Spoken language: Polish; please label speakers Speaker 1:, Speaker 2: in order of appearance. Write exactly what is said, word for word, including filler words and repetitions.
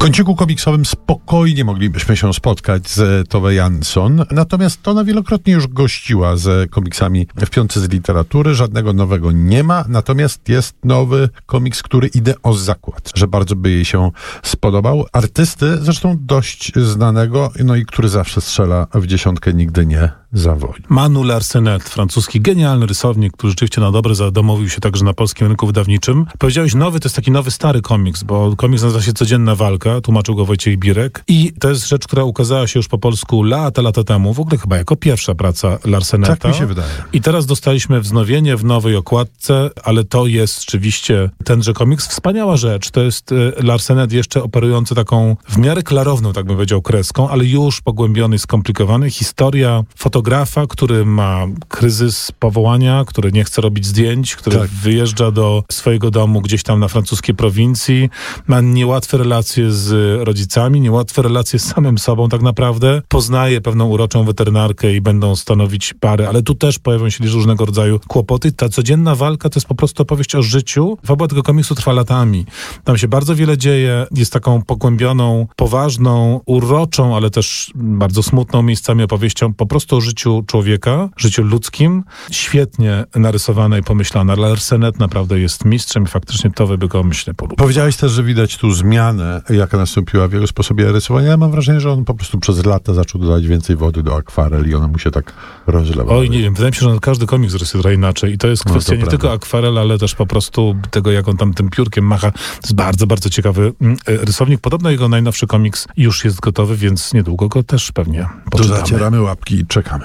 Speaker 1: kąciku komiksowym spokojnie moglibyśmy się spotkać z Tove Jansson, natomiast ona wielokrotnie już gościła z komiksami w Piątce z Literatury, żadnego nowego nie ma, natomiast jest nowy komiks, który idę o zakład, że bardzo by jej się spodobał. Artysty, zresztą dość znanego, no i który zawsze strzela w dziesiątkę, nigdy nie zawodzi.
Speaker 2: Manu Larsenet, francuski genialny rysownik, który rzeczywiście na dobre zadomowił się także na polskim rynku wydawniczym. Powiedziałeś nowy, to jest taki nowy, stary komiks, bo komiks nazywa się Codzienna Walka, tłumaczył go Wojciech Birek i to jest rzecz, która ukazała się już po polsku lata, lata temu, w ogóle chyba jako pierwsza praca Larseneta.
Speaker 1: Tak mi się wydaje.
Speaker 2: I teraz dostaliśmy wznowienie w nowej okładce, ale to jest rzeczywiście tenże komiks. Wspaniała rzecz. To jest Larsenet jeszcze operujący taką w miarę klarowną, tak bym powiedział, kreską, ale już pogłębiony, skomplikowany. Historia fotografa, który ma kryzys powołania, który nie chce robić zdjęć, który tak. wyjeżdża do swojego domu gdzieś tam na francuskiej prowincji, ma niełatwe relacje z rodzicami, niełatwe relacje z samym sobą tak naprawdę, poznaje pewną uroczą weterynarkę i będą stanowić pary, ale tu też pojawią się różnego rodzaju kłopoty. Ta codzienna walka to jest po prostu opowieść o życiu. Fabuła tego komiksu trwa latami. Tam się bardzo wiele dzieje, jest taką pogłębioną, poważną, uroczą, ale też bardzo smutną miejscami opowieścią po prostu o życiu człowieka, życiu ludzkim. Świetnie narysowana i pomyślana. Larsenet naprawdę jest mistrzem i faktycznie Tove by go, myślę, polubił.
Speaker 1: Powiedziałeś też, że widać tu zmianę, jaka nastąpiła w jego sposobie rysowania. Ja mam wrażenie, że on po prostu przez lata zaczął dodawać więcej wody do akwarel i ona mu się tak rozlewa.
Speaker 2: Oj, nie wiem, wydaje mi się, że każdy komiks rysuje trochę inaczej i to jest kwestia no to nie prawda. Tylko akwarel, ale też po prostu tego, jak on tam tym piórkiem macha. To jest bardzo, bardzo ciekawy rysownik. Podobno jego najnowszy komiks już jest gotowy, więc niedługo go też pewnie poczytamy.
Speaker 1: To zacieramy łapki i czekamy.